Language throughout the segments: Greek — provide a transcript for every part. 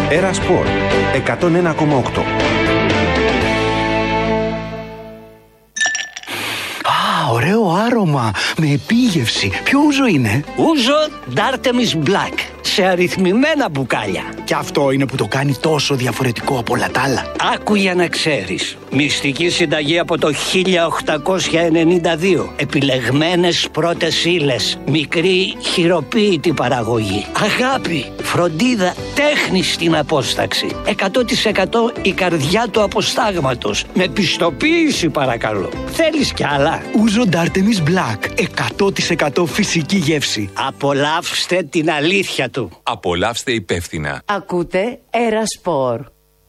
Έρα Σπορ 101,8. Ωραίο άρωμα, με επίγευση. Ποιο ούζο είναι? Ούζο Artemis Black, σε αριθμημένα μπουκάλια. Και αυτό είναι που το κάνει τόσο διαφορετικό από όλα τα άλλα. Άκου για να ξέρεις. Μυστική συνταγή από το 1892. Επιλεγμένες πρώτες ύλες. Μικρή χειροποίητη παραγωγή. Αγάπη, φροντίδα, τέχνη στην απόσταξη. 100% η καρδιά του αποστάγματος. Με πιστοποίηση παρακαλώ. Θέλεις κι άλλα? Ούζο Artemis Black, 100% φυσική γεύση. Απολαύστε την αλήθεια του. Απολαύστε υπεύθυνα. Ακούτε Έρα Σπορ.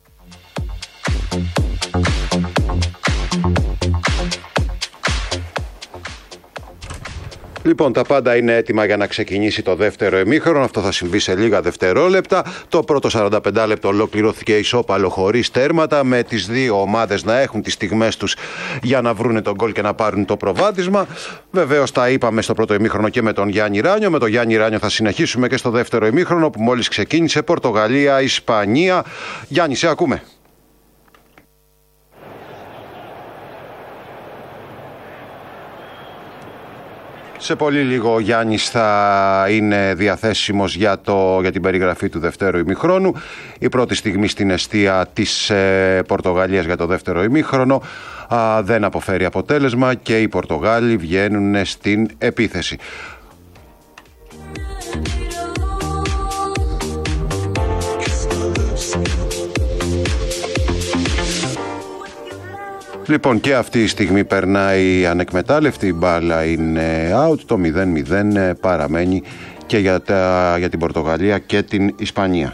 Λοιπόν, τα πάντα είναι έτοιμα για να ξεκινήσει το δεύτερο ημίχρονο. Αυτό θα συμβεί σε λίγα δευτερόλεπτα. Το πρώτο 45 λεπτό ολοκληρώθηκε ισόπαλο χωρίς τέρματα, με τις δύο ομάδες να έχουν τις στιγμές τους για να βρούνε τον γκολ και να πάρουν το προβάδισμα. Βεβαίως τα είπαμε στο πρώτο ημίχρονο και με τον Γιάννη Ράνιο. Με τον Γιάννη Ράνιο θα συνεχίσουμε και στο δεύτερο ημίχρονο που μόλις ξεκίνησε. Πορτογαλία, Ισπανία. Γιάννη, σε ακούμε. Σε πολύ λίγο ο Γιάννης θα είναι διαθέσιμος για την περιγραφή του δευτέρου ημιχρόνου. Η πρώτη στιγμή στην εστία της Πορτογαλίας για το δεύτερο ημίχρονο δεν αποφέρει αποτέλεσμα και οι Πορτογάλοι βγαίνουν στην επίθεση. Λοιπόν, και αυτή η στιγμή περνάει ανεκμετάλλευτη, η μπάλα είναι out, το 0-0 παραμένει και για την Πορτογαλία και την Ισπανία.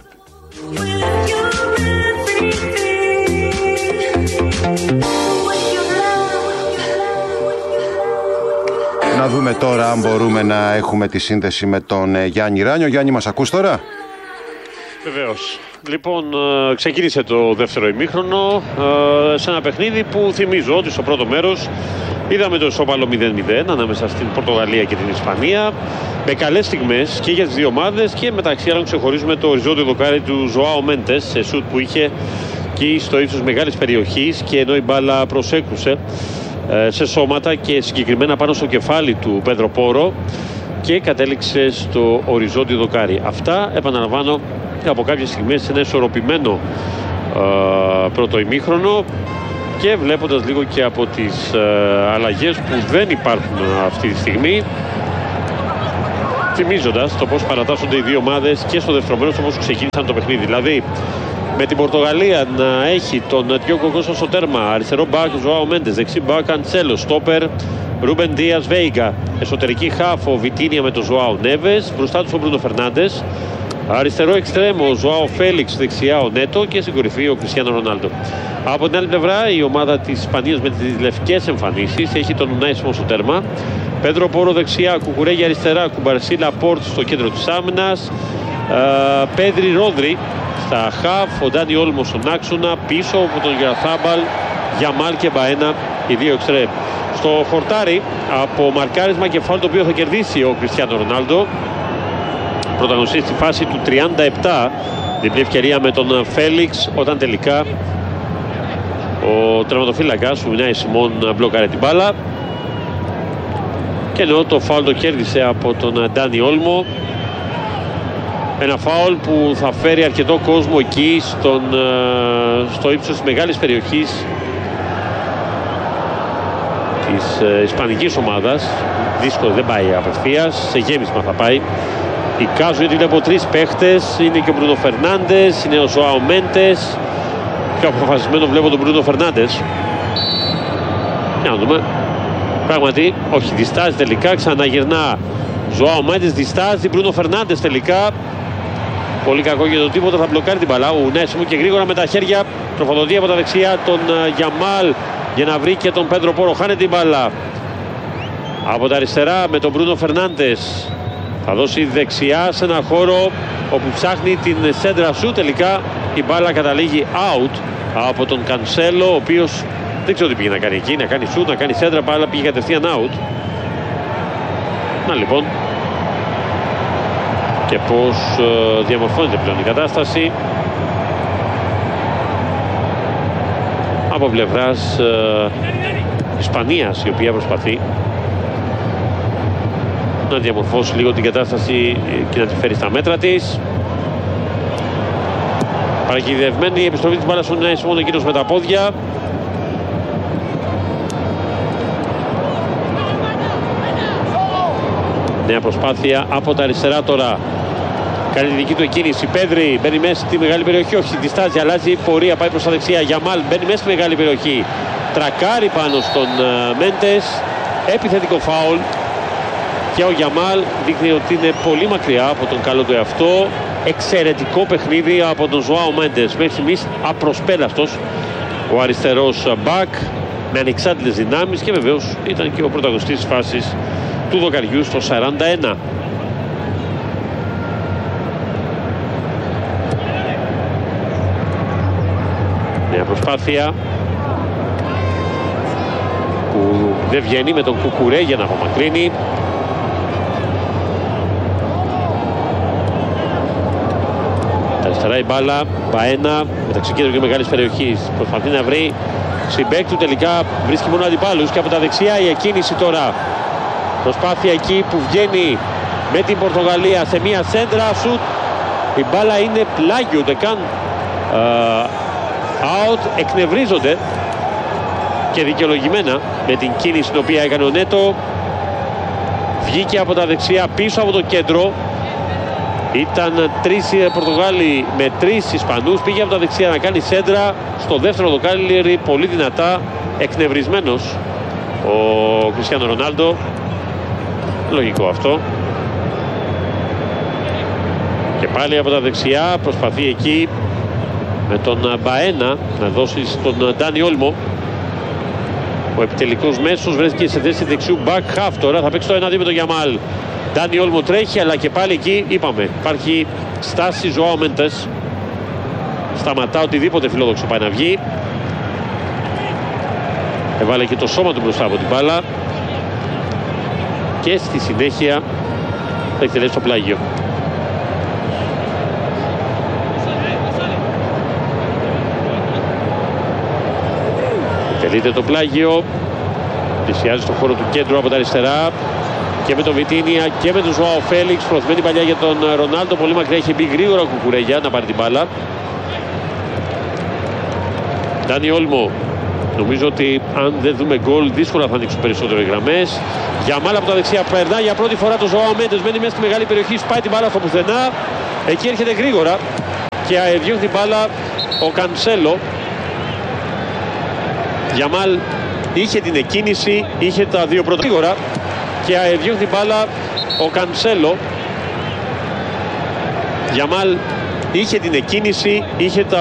Να δούμε τώρα αν μπορούμε να έχουμε τη σύνδεση με τον Γιάννη Ράνιο. Γιάννη, μας ακούς τώρα? Βεβαίως. Λοιπόν, ξεκίνησε το δεύτερο ημίχρονο σε ένα παιχνίδι που θυμίζω ότι στο πρώτο μέρος είδαμε το ισόπαλο 0-0 ανάμεσα στην Πορτογαλία και την Ισπανία, με καλές στιγμές και για τις δύο ομάδες, και μεταξύ άλλων ξεχωρίζουμε το οριζόντιο δοκάρι του Ζωάο Μέντες σε σουτ που είχε και στο ύψος μεγάλης περιοχής, και ενώ η μπάλα προσέκρουσε σε σώματα και συγκεκριμένα πάνω στο κεφάλι του Πέδρο Πόρο και κατέληξε στο οριζόντιο δοκάρι. Αυτά, επαναλαμβάνω, από κάποιες στιγμές σε ένα ισορροπημένο πρώτο ημίχρονο, και βλέποντας λίγο και από τις αλλαγές που δεν υπάρχουν αυτή τη στιγμή, θυμίζοντας το πώς παρατάσσονται οι δύο ομάδες και στο δεύτερο μέρος, όπως ξεκίνησαν το παιχνίδι. Δηλαδή, με την Πορτογαλία να έχει τον Τιόγκο Κώστα στο τέρμα, αριστερό μπακ Ζωάο Μέντες, δεξί μπακ Αντσέλο, στόπερ Ρούμπεν Δίας Βέιγκα, εσωτερική χάφο Βιτίνια με τον Ζωάο Νέβες, μπροστά τους ο Μπρούνο Φερνάντες, αριστερό εξτρέμο ο Ζωάο Φέλιξ, δεξιά ο Νέτο και στην κορυφή ο Κριστιάνο Ρονάλντο. Από την άλλη πλευρά, η ομάδα της Ισπανίας με τις λευκές εμφανίσεις έχει τον Ουνάι Σιμόν στο τέρμα, Πέντρο Πόρο δεξιά, Κουκουρέγια αριστερά, Κουμπαρσί Λαπόρτ στο κέντρο της άμυνας, Πέδρι Ρόδρι στα χαφ, ο Ντάνι Όλμο στον άξονα, πίσω από τον Γιαθάμπαλ, Γιαμάλ και Μπαένα, οι δύο εξτρέμ. Στο χορτάρι από μαρκάρισμα και φάουλ το οποίο θα κερδίσει ο Κριστιάνο Ρονάλντο, πρωταγωνιστή στη φάση του 37, διπλή ευκαιρία με τον Φέλιξ, όταν τελικά ο τερματοφύλακας ο Ουνάι Σιμόν μπλοκάρε την μπάλα, και ενώ το φάουλ το κέρδισε από τον Ντάνι Όλμο, ένα φάουλ που θα φέρει αρκετό κόσμο εκεί στο ύψος της μεγάλης περιοχής της ισπανικής ομάδας. Δύσκολο, δεν πάει απευθείας, σε γέμισμα θα πάει. Εικάζω γιατί βλέπω τρεις παίχτες, είναι και ο Μπρούνο Φερνάντες, είναι ο Ζωάο Μέντες, πιο αποφασισμένο βλέπω τον Μπρούνο Φερνάντες. Για να δούμε. Πράγματι, όχι, διστάζει τελικά, ξαναγυρνά Ζωάο Μέντες, διστάζει Μπρούνο Φερνάντες τελικά. Πολύ κακό για το τίποτα, θα μπλοκάρει την μπαλά. Ο Ουνέσιμο και γρήγορα με τα χέρια τροφοδοτεί από τα δεξιά τον Γιαμάλ για να βρει και τον Πέντρο Πόρο. Χάνει την μπαλά. Από τα αριστερά με τον Μπρούνο Φερνάντες. Θα δώσει δεξιά σε ένα χώρο όπου ψάχνει την σέντρα σου. Τελικά η μπάλα καταλήγει out από τον Κανσέλο, ο οποίος δεν ξέρω τι πήγε να κάνει εκεί. Να κάνει σου, να κάνει σέντρα, μπάλα πήγε κατευθείαν out. Να λοιπόν. Και πώς διαμορφώνεται πλέον η κατάσταση. από πλευράς Ισπανίας, η οποία προσπαθεί να διαμορφώσει λίγο την κατάσταση και να τη φέρει στα μέτρα της. Παρακυδευμένη η επιστροφή της μπάλας στον Σιμών, εκείνος με τα πόδια. Νέα προσπάθεια από τα αριστερά τώρα. Κάνει τη δική του εκκίνηση. Πέδρη μπαίνει μέσα στη μεγάλη περιοχή. Όχι, διστάζει, αλλάζει πορεία. Πάει προς τα δεξιά. Γιαμάλ μπαίνει μέσα στη μεγάλη περιοχή. Τρακάρει πάνω στον Μέντες. Επιθετικό φάουλ. Και ο Γιαμάλ δείχνει ότι είναι πολύ μακριά από τον καλό του εαυτό. Εξαιρετικό παιχνίδι από τον Ζωάο Μέντες. Μέχρι στιγμής απροσπέλαστος ο αριστερός μπακ με ανεξάρτητες δυνάμεις και βεβαίως ήταν και ο πρωταγωνιστής της φάσης του δοκαριού στο 41. Μια προσπάθεια που δεν βγαίνει με τον Κουκουρέ για να απομακρύνει. Αριστερά η μπάλα, Μπαένα μεταξύ κέντρου και μεγάλης περιοχής. Προσπαθεί να βρει συμπέκ του, τελικά βρίσκει μόνο αντιπάλους και από τα δεξιά η εκκίνηση τώρα. Προσπάθεια εκεί που βγαίνει με την Πορτογαλία σε μια σέντρα, σουτ. Η μπάλα είναι πλάγιο, ούτε καν out. Εκνευρίζονται και δικαιολογημένα με την κίνηση την οποία έκανε ο Νέτο. Βγήκε από τα δεξιά πίσω από το κέντρο. Ήταν τρεις Πορτογάλοι με τρεις Ισπανούς. Πήγε από τα δεξιά να κάνει σέντρα. Στο δεύτερο δοκάρι πολύ δυνατά. Εκνευρισμένος ο Κριστιάνο Ρονάλντο. Λογικό αυτό. Και πάλι από τα δεξιά προσπαθεί εκεί με τον Μπαένα να δώσει στον Ντάνι Όλμο. Ο επιτελικός μέσος βρέθηκε σε θέση δεξιού back half. Τώρα θα παίξει το 1-2 με τον Γιαμάλ. Ντάνι Όλμο τρέχει, αλλά και πάλι εκεί είπαμε υπάρχει στάση Ζωάο Μέντες. Σταματά οτιδήποτε φιλόδοξο πάει να βγει. Έβαλε και το σώμα του μπροστά από την μπάλα. Και στη συνέχεια θα εκτελέσει το πλάγιο. Εκτελείται το πλάγιο. Πλησιάζει στο χώρο του κέντρου από τα αριστερά. Και με τον Βιτίνια και με τον Ζωάο Φέλιξ. Προωθημένη παλιά για τον Ρονάλντο. Πολύ μακριά, έχει μπει γρήγορα ο Κουκουρέγια να πάρει την μπάλα. Ντάνι Όλμο. Νομίζω ότι αν δεν δούμε γκολ δύσκολα θα ανοίξουν περισσότερο οι γραμμές. Γιαμάλ από τα δεξιά περνά για πρώτη φορά το Ζωάο Μέντες. Μένει μέσα στη μεγάλη περιοχή, σπάει την μπάλα στο πουθενά. Εκεί έρχεται γρήγορα και διώχνει την μπάλα ο Κανσέλο. Γιαμάλ είχε την εκκίνηση, είχε τα δύο πρώτα γρήγορα και διώχνει την μπάλα ο Κανσέλο. Γιαμάλ είχε την εκκίνηση, είχε τα